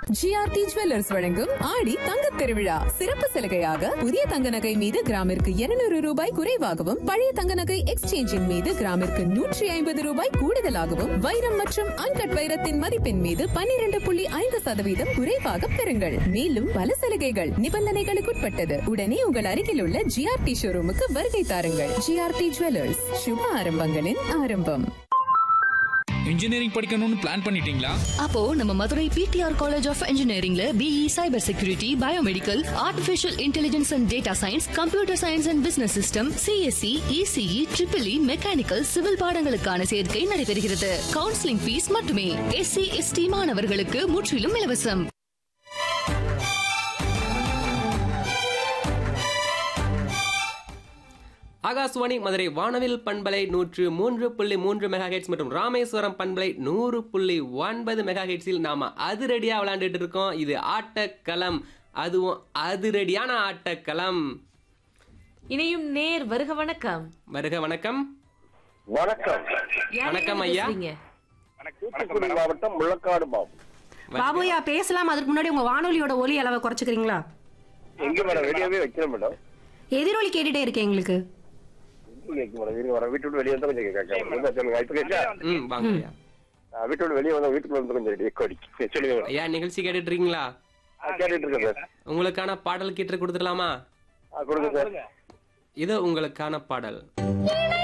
GRT jewellers வழங்கும் ஆடி தங்க திருவிழா சிறப்பு சலுகையாக புதிய தங்க நகை மீது கிராமிற்கு 200 ரூபாய் குறைவாகவும் பழைய தங்க நகை எக்ஸ்சேஞ்சின் மீது கிராமிற்கு 150 ரூபாய் கூடுதலாகவும் வைரம் மற்றும் அன்கட் வைரத்தின் மதிப்பின் மீது 12.5% குறைவாக பெறுங்கள். மேலும் பல சலுகைகள் நிபந்தனைகளுக்குட்பட்டது. உடனே உங்கள் அருகில் உள்ள ஜிஆர்டி ஷோரூமுக்கு வருகை தாருங்கள். ஜிஆர்டி ஜுவல்லர்ஸ், சுப ஆரம்பங்களின் ஆரம்பம். இன்ஜினியரிங் படிக்கணும்னு பிளான் பண்ணிட்டீங்களா? அப்போ நம்ம Madurai PTR college of இன்ஜினியரிங்ல BE cyber security, biomedical, artificial intelligence and data science, computer science and business system, CSC, ECE, triple E, mechanical, civil பாடங்களுக்கான சேர்க்கை நடைபெறுகிறது. கவுன்சிலிங் ஃபீஸ் மட்டுமே. எஸ்சி, எஸ்டி மாணவர்களுக்கு முற்றிலும் இலவசம். ஆகாஷ்வாணி மதுரை வானவில் பண்பலை 103.3 மெகாஹெட்ஸ் மற்றும் ராமேஸ்வரம் பண்பலை 100.9 மெகாஹெட்ஸில் நாம அதிரடியா விளையாண்டுட்டு இருக்கோம். இது ஆட்டக்களம், அதுவும் அதிரடியான ஆட்டக்களம். இணையும் நேர் வருக. வணக்கம். வருக வணக்கம். வணக்கம். வணக்கம் ஐயா. தூத்துக்குடி மாவட்டம் முள்ளக்காடு பாபு. பாபுயா பேசலாம். அதுக்கு முன்னாடி உங்க வானொலியோட ஒலி அளவை குறைச்சுக்கிறீங்களா? எங்க மேடம் வெளியவே வைக்கிறேன் மேடம். எதிரொலி கேட்டுட்டே இருக்கேன் எங்களுக்கு. வீட்டு வெளியே வந்து கொஞ்சம் வீட்டோட வெளியே வந்து வீட்டுக்குள்ள வந்து கொஞ்சம் சொல்லுங்க ஐயா. நிகழ்ச்சி கேட்டுட்டு இருக்கீங்களா? கேட்டுட்டு இருக்கேன் சார். உங்களுக்கான பாடல் கேட்டு கொடுத்துடலாமா? கொடுங்க சார். இது உங்களுக்கான பாடல்.